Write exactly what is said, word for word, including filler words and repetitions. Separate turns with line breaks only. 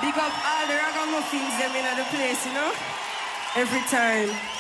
Big up all the ragamuffins them in the place, you know? Every time.